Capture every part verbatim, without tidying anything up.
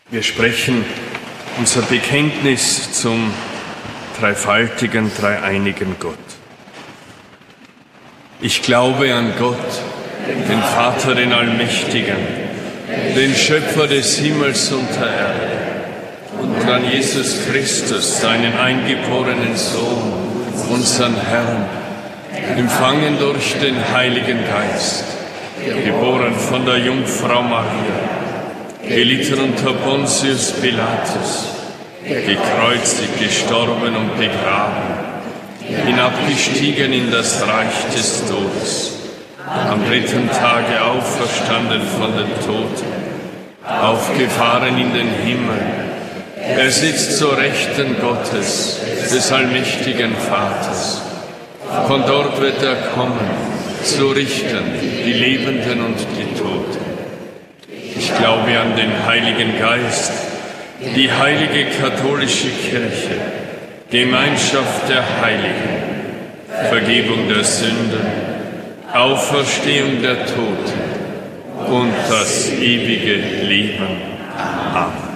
Wir sprechen unser Bekenntnis zum dreifaltigen, dreieinigen Gott. Ich glaube an Gott, den Vater, den Allmächtigen, den Schöpfer des Himmels und der Erde, und an Jesus Christus, seinen eingeborenen Sohn, unseren Herrn, empfangen durch den Heiligen Geist, geboren von der Jungfrau Maria, gelitten unter Pontius Pilatus, gekreuzigt, gestorben und begraben, hinabgestiegen in das Reich des Todes, am dritten Tage auferstanden von den Toten, aufgefahren in den Himmel. Er sitzt zur Rechten Gottes, des allmächtigen Vaters. Von dort wird er kommen, zu richten die Lebenden und die Toten. Ich glaube an den Heiligen Geist, die heilige katholische Kirche, Gemeinschaft der Heiligen, Vergebung der Sünden, Auferstehung der Toten und das ewige Leben. Amen.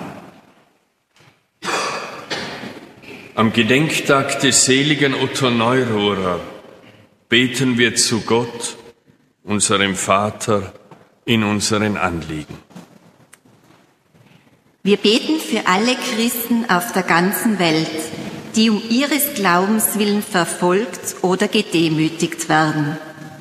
Am Gedenktag des seligen Otto Neururer beten wir zu Gott, unserem Vater, in unseren Anliegen. Wir beten für alle Christen auf der ganzen Welt, die um ihres Glaubens willen verfolgt oder gedemütigt werden.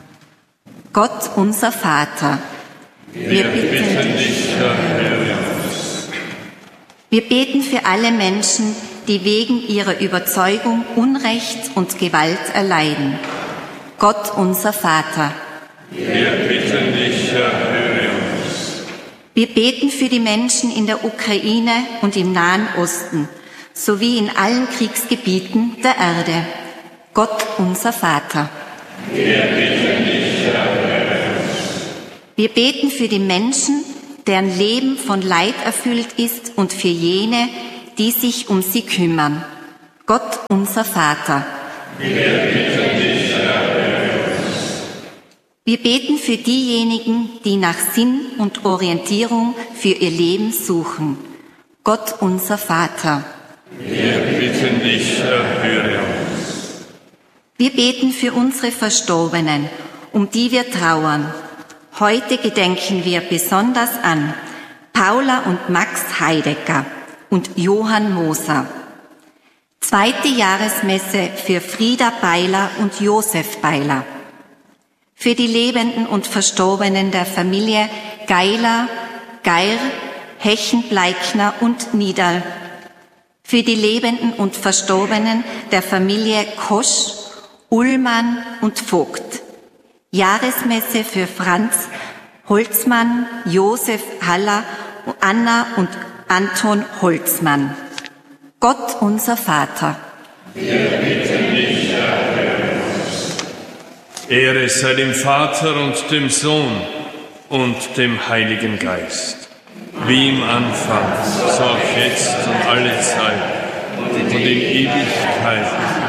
Gott, unser Vater, wir, wir bitten, bitten dich, erhöre uns. Wir beten für alle Menschen, die wegen ihrer Überzeugung Unrecht und Gewalt erleiden. Gott, unser Vater, wir bitten dich, erhöre uns. Wir beten für die Menschen in der Ukraine und im Nahen Osten, sowie in allen Kriegsgebieten der Erde. Gott, unser Vater. Wir bitten dich, erhöre uns. Wir beten für die Menschen, deren Leben von Leid erfüllt ist, und für jene, die sich um sie kümmern. Gott, unser Vater. Wir bitten dich, erhöre uns. Wir beten für diejenigen, die nach Sinn und Orientierung für ihr Leben suchen. Gott, unser Vater. Wir bitten dich, erhöre uns. Wir beten für unsere Verstorbenen, um die wir trauern. Heute gedenken wir besonders an Paula und Max Heidegger und Johann Moser. Zweite Jahresmesse für Frieda Beiler und Josef Beiler. Für die Lebenden und Verstorbenen der Familie Geiler, Geir, Hechen-Bleikner und Niederl. Für die Lebenden und Verstorbenen der Familie Kosch, Ullmann und Vogt. Jahresmesse für Franz Holzmann, Josef Haller, Anna und Anton Holzmann. Gott, unser Vater. Wir bitten dich, erhöre uns. Ehre sei dem Vater und dem Sohn und dem Heiligen Geist, wie im Anfang, so auch jetzt und alle Zeit und in Ewigkeit.